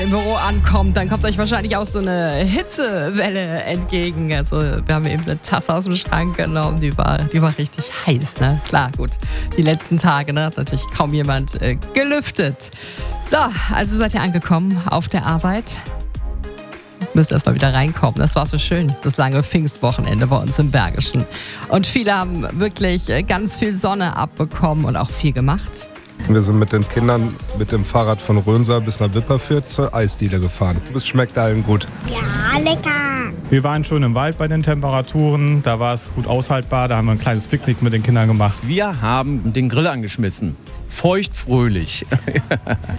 im Büro ankommt, dann kommt euch wahrscheinlich auch so eine Hitzewelle entgegen. Also wir haben eben eine Tasse aus dem Schrank genommen, die war richtig heiß, ne? Klar, gut. Die letzten Tage, ne? Hat natürlich kaum jemand gelüftet. So, also seid ihr angekommen auf der Arbeit. Müsst erst mal wieder reinkommen. Das war so schön, das lange Pfingstwochenende bei uns im Bergischen. Und viele haben wirklich ganz viel Sonne abbekommen und auch viel gemacht. Wir sind mit den Kindern mit dem Fahrrad von Rönsa bis nach Wipperfürth zur Eisdiele gefahren. Es schmeckt allen gut. Ja, lecker. Wir waren schon im Wald bei den Temperaturen, da war es gut aushaltbar, da haben wir ein kleines Picknick mit den Kindern gemacht. Wir haben den Grill angeschmissen. Feuchtfröhlich.